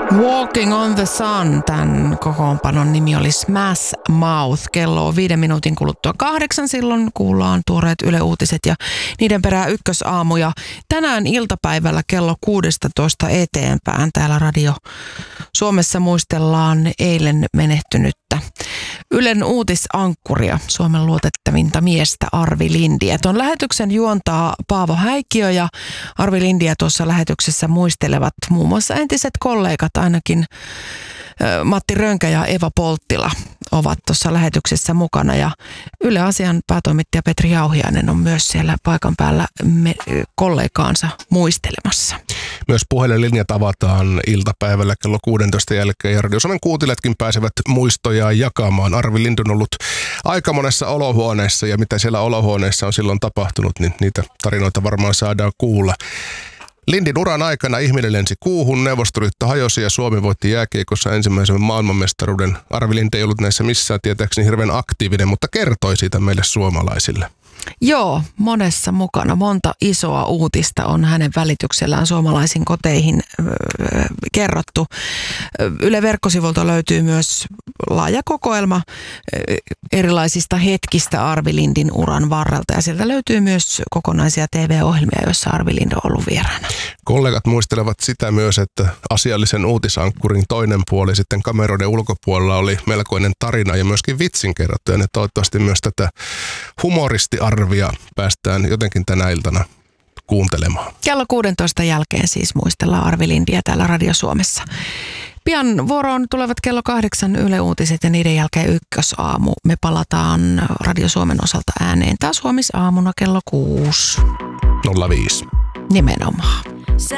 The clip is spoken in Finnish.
Walking on the Sun, tämän kokoonpanon nimi oli Smash Mouth. Kello on 5 minuutin kuluttua 8, silloin kuullaan tuoreet Yle Uutiset ja niiden perään ykkösaamu. Ja tänään iltapäivällä kello 16 eteenpäin täällä Radio Suomessa muistellaan eilen menehtynyttä Ylen uutisankkuria, Suomen luotettavinta miestä Arvi Lindiä. Tuon lähetyksen juontaa Paavo Häikkiö ja Arvi Lindiä tuossa lähetyksessä muistelevat muun muassa entiset kollegat, ainakin Matti Rönkä ja Eva Polttila ovat tuossa lähetyksessä mukana. Ja Yle Asian päätoimittaja Petri Jauhiainen on myös siellä paikan päällä kollegaansa muistelemassa. Myös puhelinlinjat avataan iltapäivällä kello 16 jälkeen ja Radio Suomen kuuntelijatkin pääsevät muistojaan jakamaan. Arvi Lindi on ollut aika monessa olohuoneessa ja mitä siellä olohuoneessa on silloin tapahtunut, niin niitä tarinoita varmaan saadaan kuulla. Lindin uran aikana ihminen lensi kuuhun, Neuvostoliitto hajosi ja Suomi voitti jääkiekossa ensimmäisen maailmanmestaruuden. Arvi Lindi ei ollut näissä missään tietääkseni hirveän aktiivinen, mutta kertoi siitä meille suomalaisille. Joo, monessa mukana. Monta isoa uutista on hänen välityksellään suomalaisiin koteihin kerrottu. Yle verkkosivulta löytyy myös laaja kokoelma erilaisista hetkistä Arvi Lindin uran varrelta. Ja sieltä löytyy myös kokonaisia TV-ohjelmia, joissa Arvi Lind on ollut vieraana. Kollegat muistelevat sitä myös, että asiallisen uutisankkurin toinen puoli sitten kameroiden ulkopuolella oli melkoinen tarina ja myöskin vitsinkerrottu. Ja ne toivottavasti myös tätä humoristiarvia päästään jotenkin tänä iltana kuuntelemaan. Kello 16 jälkeen siis muistellaan Arvi Lindiä täällä Radio Suomessa. Pian vuoroon tulevat kello 8 Yle Uutiset ja niiden jälkeen ykkösaamu. Me palataan Radio Suomen osalta ääneen taas huomisaamuna kello 6. 05. Nimenomaan.